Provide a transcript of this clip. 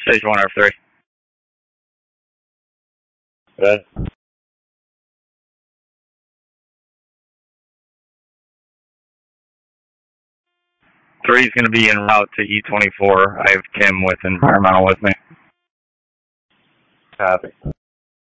Stage 1 or 3. Good. 3 is going to be en route to E24. I have Kim with environmental with me. Copy.